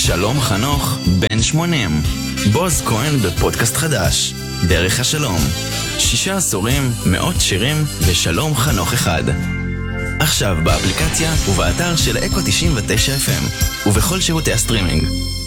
שלום חנוך, בן 80. בוז כהן בפודקאסט חדש, דרך השלום. 6 עשורים, 100 שירים ושלום חנוך אחד. עכשיו באפליקציה ובאתר של אקו 99 FM ובכל שירותי הסטרימינג.